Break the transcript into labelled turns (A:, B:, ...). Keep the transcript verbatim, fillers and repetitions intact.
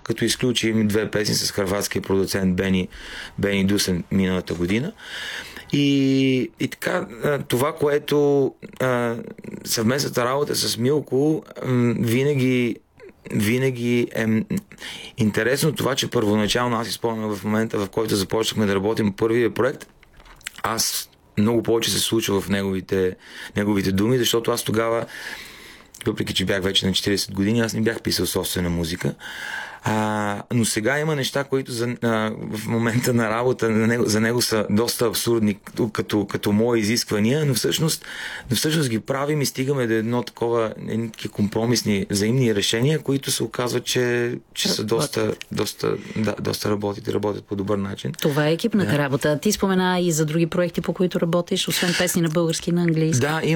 A: като изключим две песни с хърватския продуцент Бени, Бени Дусен миналата година. И, и така, това, което а, съвместната работа с Милко м, винаги винаги е интересно това, че първоначално аз изпомням в момента, в който започнахме да работим първия проект, аз много повече се случва в неговите, неговите думи, защото аз тогава, въпреки че бях вече на четирийсет години, аз не бях писал собствена музика. А, но сега има неща, които за, а, в момента на работа на него, за него са доста абсурдни като, като мои изисквания, но всъщност, но всъщност ги правим и стигаме до едно такова едни компромисни взаимни решения, които се оказват, че, че са доста, доста, да, доста работят и работят по добър начин.
B: Това е екипната
A: да.
B: работа. Ти спомена и за други проекти, по които работиш, освен песни на български и на английски.
A: Да,